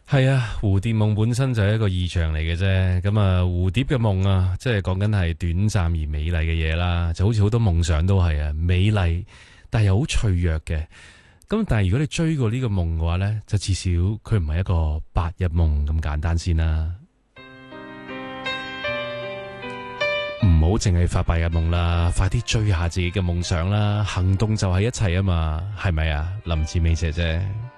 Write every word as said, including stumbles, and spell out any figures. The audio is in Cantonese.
係啊，蝴蝶夢本身就係一個意象嚟嘅啫。咁啊，蝴蝶嘅夢啊，即係講緊係短暫而美麗嘅嘢啦。就好似好多夢想都係啊，美麗但係又好脆弱嘅。咁但係如果你追過呢個夢嘅話呢，就至少佢唔係一個白日夢咁簡單先啦。唔好淨係發白日夢啦，快啲追下自己嘅夢想啦。行動就係一切啊嘛，係咪啊，林志美姐姐？